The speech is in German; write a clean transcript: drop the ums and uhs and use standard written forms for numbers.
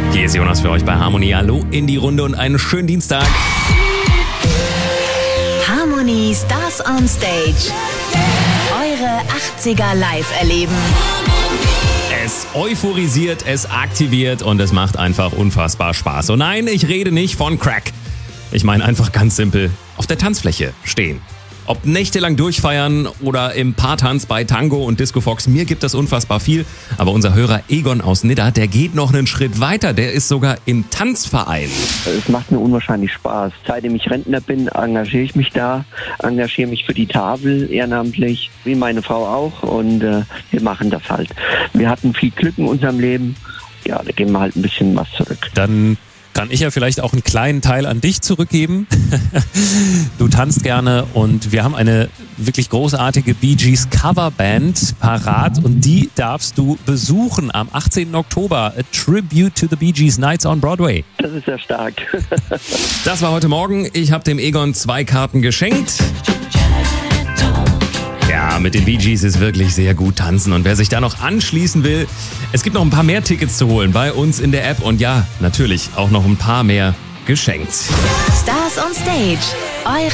Hier ist Jonas für euch bei Harmony. Hallo in die Runde und einen schönen Dienstag. Harmony Stars on Stage. Eure 80er live erleben. Es euphorisiert, es aktiviert und es macht einfach unfassbar Spaß. Und nein, ich rede nicht von Crack. Ich meine einfach ganz simpel, auf der Tanzfläche stehen. Ob nächtelang durchfeiern oder im Paartanz bei Tango und Disco Fox, mir gibt das unfassbar viel. Aber unser Hörer Egon aus Nidda, der geht noch einen Schritt weiter. Der ist sogar im Tanzverein. Es macht mir unwahrscheinlich Spaß. Seitdem ich Rentner bin, engagiere ich mich da, engagiere mich für die Tafel ehrenamtlich, wie meine Frau auch. Und wir machen das halt. Wir hatten viel Glück in unserem Leben. Ja, da geben wir halt ein bisschen was zurück. Dann kann ich ja vielleicht auch einen kleinen Teil an dich zurückgeben. Du tanzt gerne und wir haben eine wirklich großartige Bee Gees Coverband parat und die darfst du besuchen am 18. Oktober. A Tribute to the Bee Gees Nights on Broadway. Das ist sehr stark. Das war heute Morgen. Ich habe dem Egon 2 Karten geschenkt. Ja, mit den Bee Gees ist wirklich sehr gut tanzen. Und wer sich da noch anschließen will, es gibt noch ein paar mehr Tickets zu holen bei uns in der App. Und ja, natürlich auch noch ein paar mehr geschenkt. Stars on Stage. Eure